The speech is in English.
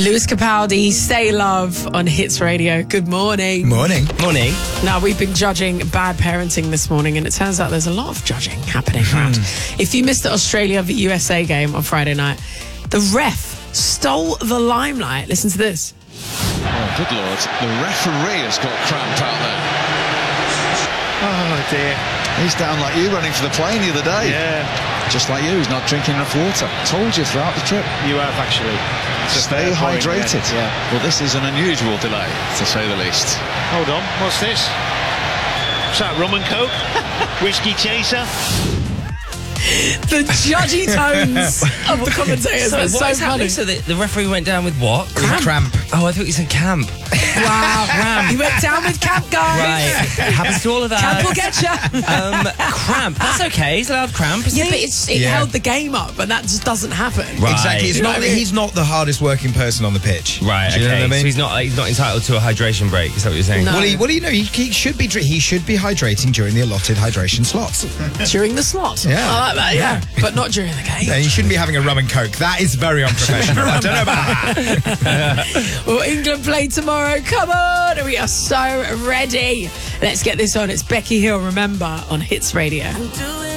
Lewis Capaldi, Stay Love on Hits Radio. Good morning. Morning. Morning. Now, we've been judging bad parenting this morning, and it turns out there's a lot of judging happening around. If you missed the Australia v USA game on Friday night, the ref stole the limelight. Listen to this. Oh, good Lord. The referee has got cramped out there. Oh, dear. He's down like you running for the plane the other day. Yeah. Just like you, he's not drinking enough water. Told you throughout the trip. You have, actually. Stay hydrated. Yeah. Well, this is an unusual delay, to say the least. Hold on. What's this? What's that, rum and coke? Whiskey chaser? The judgy tones of the commentators are so funny. So the referee went down with what? Cramp. Oh, I thought you said camp. Wow. He went down with camp, guys. Right. Happens to all of us. Camp will get you. Cramp. That's okay. He's allowed cramp. Yeah, but it held the game up, and that just doesn't happen. Right. Exactly. It's You know not what that I mean? he's not the hardest working person on the pitch. Right. Do you know Okay. what I mean? So he's not entitled to a hydration break. Is that what you're saying? No. What do you know? He should be hydrating during the allotted hydration slots. During the slot. Yeah. I like that, yeah. But not during the game. And you shouldn't be having a rum and coke. That is very unprofessional. I don't know about that. Well, England play tomorrow. Come on. We are so ready. Let's get this on. It's Becky Hill, remember, on Hits Radio.